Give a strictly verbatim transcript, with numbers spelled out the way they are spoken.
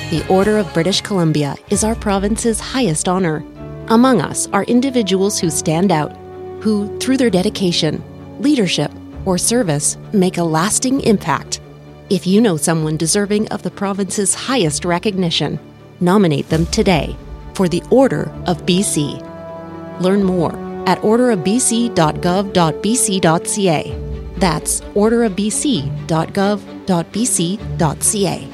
The Order of British Columbia is our province's highest honor. Among us are individuals who stand out, who, through their dedication, leadership, or service, make a lasting impact. If you know someone deserving of the province's highest recognition, nominate them today for the Order of B C. Learn more at order of b c dot gov dot b c dot c a. That's order of b c dot gov dot b c dot c a.